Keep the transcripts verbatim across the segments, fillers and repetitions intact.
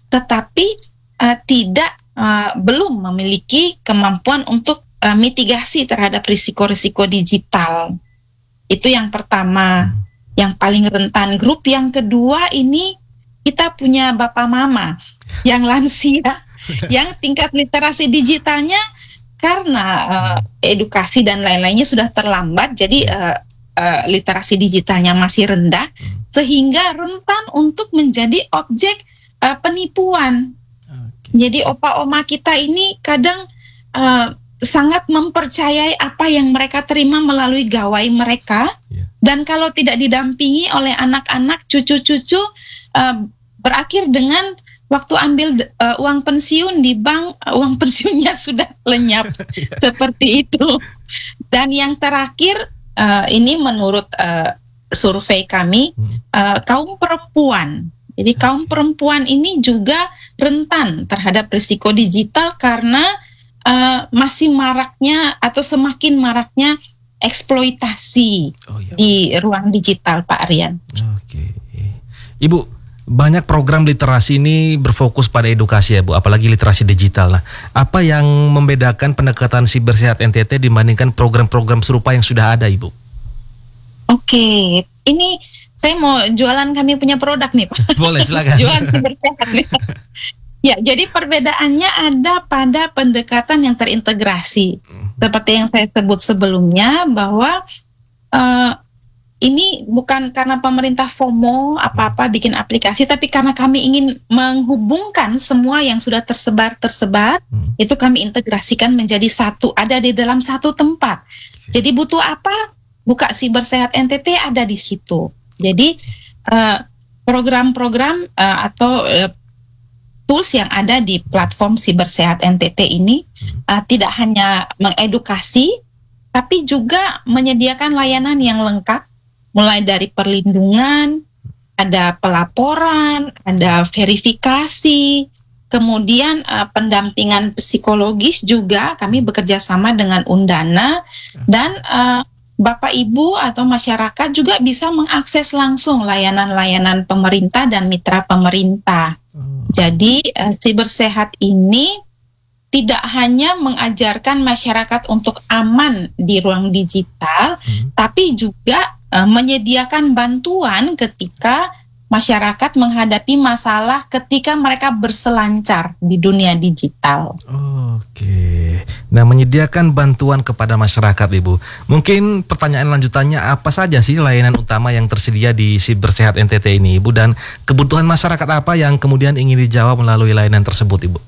tetapi uh, tidak uh, belum memiliki kemampuan untuk uh, mitigasi terhadap risiko-risiko digital. Itu yang pertama, yang paling rentan. Grup yang kedua ini kita punya bapak mama yang lansia, yang tingkat literasi digitalnya karena uh, edukasi dan lain-lainnya sudah terlambat, jadi uh, uh, literasi digitalnya masih rendah, sehingga rentan untuk menjadi objek uh, penipuan. Okay. Jadi opa-oma kita ini kadang uh, sangat mempercayai apa yang mereka terima melalui gawai mereka, yeah. Dan kalau tidak didampingi oleh anak-anak, cucu-cucu, uh, berakhir dengan waktu ambil uh, uang pensiun di bank, uh, uang pensiunnya sudah lenyap. Yeah. Seperti itu. Dan yang terakhir, uh, ini menurut uh, survei kami, uh, kaum perempuan. Jadi kaum perempuan ini juga rentan terhadap risiko digital karena uh, masih maraknya atau semakin maraknya eksploitasi oh, iya. di ruang digital, Pak Aryan. Oke, Ibu, banyak program literasi ini berfokus pada edukasi ya Bu, apalagi literasi digital. Nah, apa yang membedakan pendekatan Sibersehat N T T dibandingkan program-program serupa yang sudah ada, Ibu? Oke, ini saya mau jualan kami punya produk nih, Pak. Boleh, silakan. Jualan Sibersehat nih. Ya, jadi perbedaannya ada pada pendekatan yang terintegrasi. Seperti yang saya sebut sebelumnya, bahwa uh, ini bukan karena pemerintah FOMO apa-apa bikin aplikasi, tapi karena kami ingin menghubungkan semua yang sudah tersebar-tersebar, hmm. itu kami integrasikan menjadi satu, ada di dalam satu tempat. Jadi butuh apa? Buka Sibersehat N T T ada di situ. Jadi uh, program-program uh, atau uh, tools yang ada di platform Sibersehat N T T ini uh, tidak hanya mengedukasi, tapi juga menyediakan layanan yang lengkap, mulai dari perlindungan, ada pelaporan, ada verifikasi, kemudian uh, pendampingan psikologis juga. Kami bekerja sama dengan Undana, dan uh, Bapak Ibu atau masyarakat juga bisa mengakses langsung layanan-layanan pemerintah dan mitra pemerintah. Jadi uh, Sibersehat ini tidak hanya mengajarkan masyarakat untuk aman di ruang digital, hmm. tapi juga uh, menyediakan bantuan ketika masyarakat menghadapi masalah ketika mereka berselancar di dunia digital. Oke, nah menyediakan bantuan kepada masyarakat, Ibu. Mungkin pertanyaan lanjutannya, apa saja sih layanan utama yang tersedia di Sibersehat N T T ini, Ibu, dan kebutuhan masyarakat apa yang kemudian ingin dijawab melalui layanan tersebut, Ibu?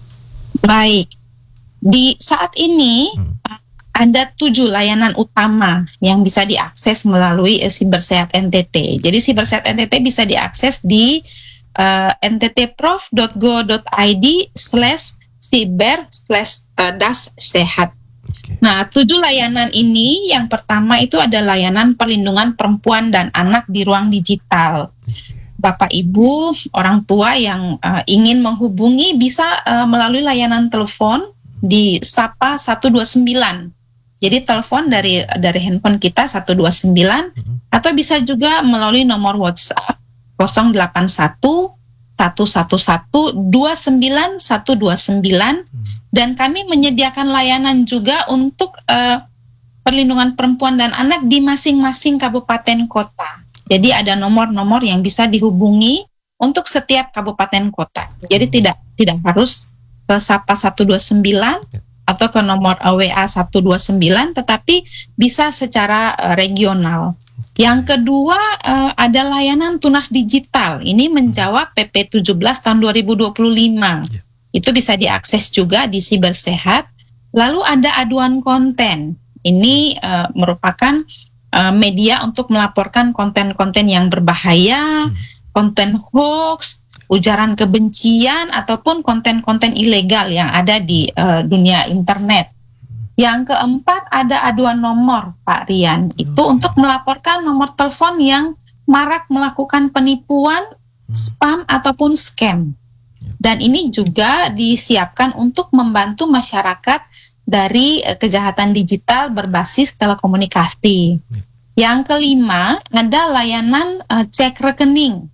Baik, di saat ini hmm. ada tujuh layanan utama yang bisa diakses melalui uh, Sibersehat N T T. Jadi Sibersehat N T T bisa diakses di uh, nttprof dot go dot id slash siber slash das sehat. Okay. Nah, tujuh layanan ini, yang pertama itu ada layanan perlindungan perempuan dan anak di ruang digital. Okay. Bapak Ibu, orang tua yang uh, ingin menghubungi bisa uh, melalui layanan telepon di Sapa satu dua sembilan. Jadi telepon dari dari handphone kita satu dua sembilan, mm-hmm. atau bisa juga melalui nomor WhatsApp nol delapan satu satu satu satu dua sembilan satu dua sembilan, mm-hmm. dan kami menyediakan layanan juga untuk uh, perlindungan perempuan dan anak di masing-masing kabupaten kota. Jadi ada nomor-nomor yang bisa dihubungi untuk setiap kabupaten kota. Jadi mm-hmm. tidak tidak harus ke Sapa satu dua sembilan atau ke nomor W A satu dua sembilan, tetapi bisa secara uh, regional. Yang kedua, uh, ada layanan tunas digital. Ini menjawab P P tujuh belas tahun dua ribu dua puluh lima. Yeah. Itu bisa diakses juga di Sibersehat. Lalu ada aduan konten. Ini uh, merupakan uh, media untuk melaporkan konten-konten yang berbahaya, hmm. konten hoax, ujaran kebencian, ataupun konten-konten ilegal yang ada di uh, dunia internet. Yang keempat, ada aduan nomor, Pak Rian. Itu hmm. untuk melaporkan nomor telepon yang marak melakukan penipuan, hmm. spam, ataupun scam. Dan ini juga disiapkan untuk membantu masyarakat dari uh, kejahatan digital berbasis telekomunikasi. Hmm. Yang kelima, ada layanan uh, cek rekening.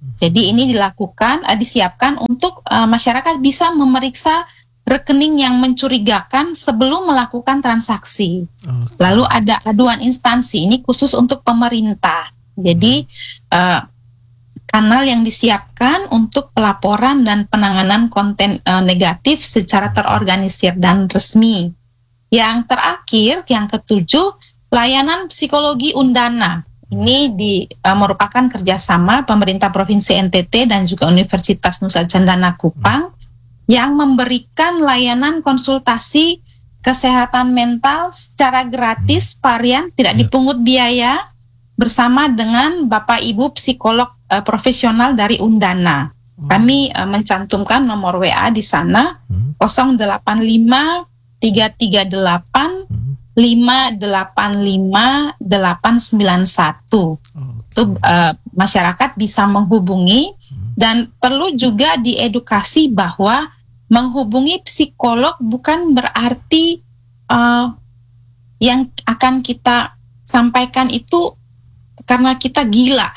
Jadi ini dilakukan, uh, disiapkan untuk uh, masyarakat bisa memeriksa rekening yang mencurigakan sebelum melakukan transaksi. Okay. Lalu ada aduan instansi, ini khusus untuk pemerintah. Jadi uh, kanal yang disiapkan untuk pelaporan dan penanganan konten uh, negatif secara terorganisir dan resmi. Yang terakhir, yang ketujuh, layanan psikologi undana. Ini di, uh, merupakan kerjasama pemerintah Provinsi N T T dan juga Universitas Nusa Cendana Kupang hmm. yang memberikan layanan konsultasi kesehatan mental secara gratis, varian, tidak yeah. dipungut biaya, bersama dengan Bapak Ibu psikolog uh, profesional dari Undana. Hmm. Kami uh, mencantumkan nomor W A di sana hmm. nol delapan lima tiga tiga delapan lima delapan lima delapan sembilan satu. Okay. Itu uh, masyarakat bisa menghubungi dan perlu juga diedukasi bahwa menghubungi psikolog bukan berarti uh, yang akan kita sampaikan itu karena kita gila.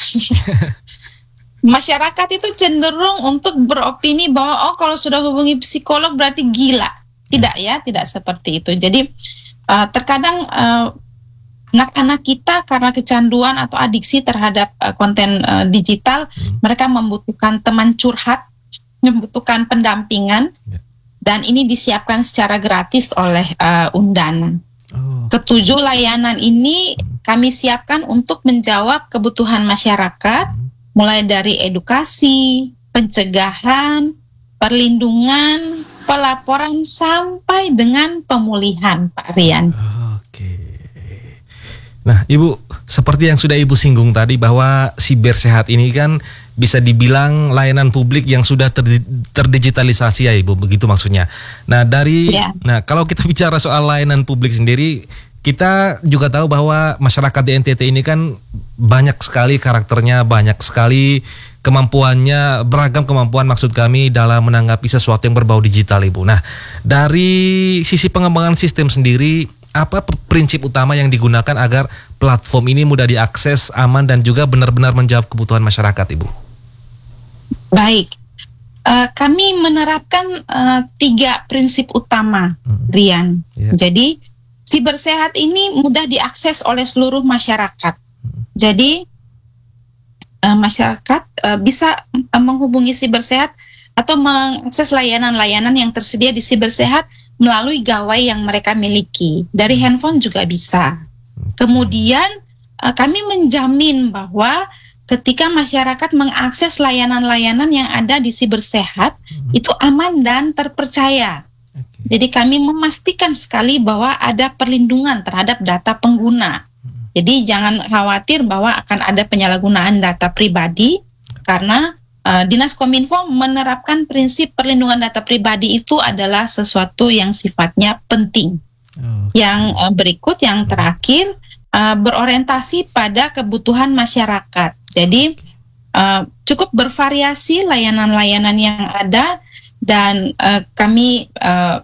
Masyarakat itu cenderung untuk beropini bahwa oh kalau sudah hubungi psikolog berarti gila. Tidak ya, tidak seperti itu. Jadi Uh, terkadang uh, anak-anak kita karena kecanduan atau adiksi terhadap uh, konten uh, digital, hmm. mereka membutuhkan teman curhat, membutuhkan pendampingan, yeah. dan ini disiapkan secara gratis oleh uh, Undana. Oh. Ketujuh layanan ini hmm. kami siapkan untuk menjawab kebutuhan masyarakat, hmm. mulai dari edukasi, pencegahan, perlindungan, pelaporan sampai dengan pemulihan, Pak Rian. Oke. Nah, Ibu, seperti yang sudah Ibu singgung tadi bahwa Siber Sehat ini kan bisa dibilang layanan publik yang sudah ter- terdigitalisasi ya, Ibu, begitu maksudnya. Nah, dari ya. Nah, kalau kita bicara soal layanan publik sendiri, kita juga tahu bahwa masyarakat di N T T ini kan banyak sekali karakternya, banyak sekali kemampuannya, beragam kemampuan maksud kami dalam menanggapi sesuatu yang berbau digital, Ibu. Nah, dari sisi pengembangan sistem sendiri, apa prinsip utama yang digunakan agar platform ini mudah diakses, aman, dan juga benar-benar menjawab kebutuhan masyarakat, Ibu? Baik, uh, kami menerapkan uh, tiga prinsip utama, hmm. Rian. Yeah. Jadi, Siber Sehat ini mudah diakses oleh seluruh masyarakat. Hmm. Jadi, Uh, masyarakat uh, bisa uh, menghubungi Siber Sehat atau mengakses layanan-layanan yang tersedia di Siber Sehat melalui gawai yang mereka miliki. Dari handphone juga bisa. Kemudian uh, kami menjamin bahwa ketika masyarakat mengakses layanan-layanan yang ada di Siber Sehat hmm. itu aman dan terpercaya. Okay. Jadi kami memastikan sekali bahwa ada perlindungan terhadap data pengguna. Jadi jangan khawatir bahwa akan ada penyalahgunaan data pribadi karena uh, Dinas Kominfo menerapkan prinsip perlindungan data pribadi itu adalah sesuatu yang sifatnya penting. Okay. Yang uh, berikut, yang terakhir, uh, berorientasi pada kebutuhan masyarakat. Jadi uh, cukup bervariasi layanan-layanan yang ada dan uh, kami uh,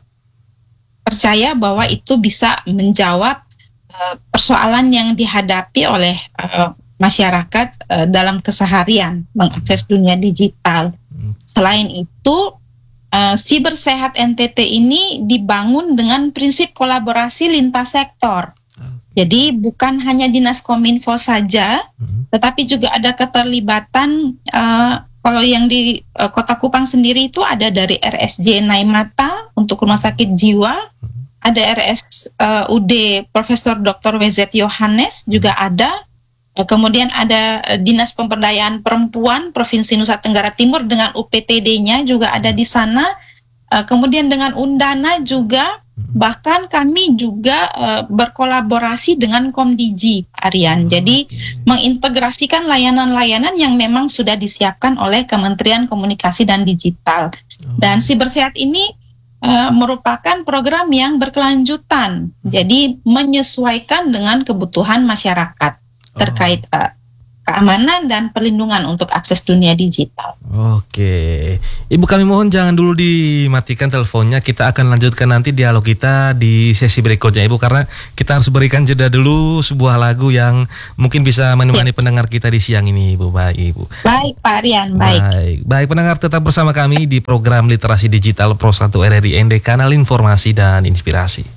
percaya bahwa itu bisa menjawab persoalan yang dihadapi oleh uh, masyarakat uh, dalam keseharian mengakses dunia digital. Selain itu, uh, Siber Sehat N T T ini dibangun dengan prinsip kolaborasi lintas sektor. Jadi bukan hanya Dinas Kominfo saja, tetapi juga ada keterlibatan uh, kalau yang di uh, Kota Kupang sendiri itu ada dari R S J Naimata untuk rumah sakit jiwa. Ada R S U D Profesor Doktor W Z Yohanes juga ada. Kemudian ada Dinas Pemberdayaan Perempuan Provinsi Nusa Tenggara Timur dengan U P T D-nya juga ada di sana. Kemudian dengan Undana juga, bahkan kami juga berkolaborasi dengan Komdigi, Aryan. Jadi mengintegrasikan layanan-layanan yang memang sudah disiapkan oleh Kementerian Komunikasi dan Digital. Dan Siber Sehat ini Uh, merupakan program yang berkelanjutan, jadi menyesuaikan dengan kebutuhan masyarakat terkait uh, keamanan dan perlindungan untuk akses dunia digital. Oke, Ibu kami mohon jangan dulu dimatikan teleponnya. Kita akan lanjutkan nanti dialog kita di sesi berikutnya, Ibu, karena kita harus berikan jeda dulu sebuah lagu yang mungkin bisa menemani ya. pendengar kita di siang ini, Ibu. Baik, Ibu. Baik, Pak Rian. Baik. Baik, baik pendengar tetap bersama kami di program Literasi Digital Pro satu R R I N D, kanal informasi dan inspirasi.